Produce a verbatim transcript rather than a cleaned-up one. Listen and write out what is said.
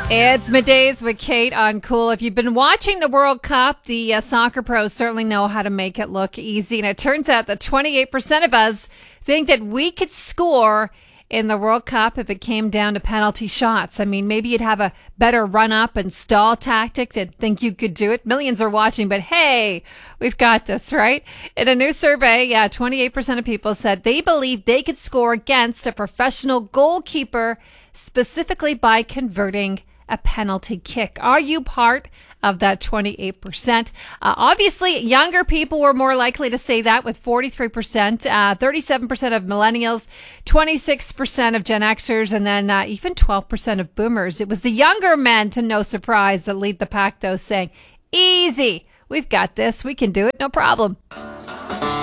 It's middays with Kate on Cool. If you've been watching the World Cup, the uh, soccer pros certainly know how to make it look easy. And it turns out that twenty-eight percent of us think that we could score in the World Cup if it came down to penalty shots. I mean, maybe you'd have a better run-up and stall tactic that think you could do it. Millions are watching, but hey, we've got this, right? In a new survey, yeah, twenty-eight percent of people said they believe they could score against a professional goalkeeper specifically by converting a penalty kick. Are you part of that twenty-eight percent? Uh, obviously, younger people were more likely to say that with forty-three percent, uh, thirty-seven percent of millennials, twenty-six percent of Gen Xers, and then uh, even twelve percent of boomers. It was the younger men, to no surprise, that lead the pack, though, saying, easy, we've got this, we can do it, no problem.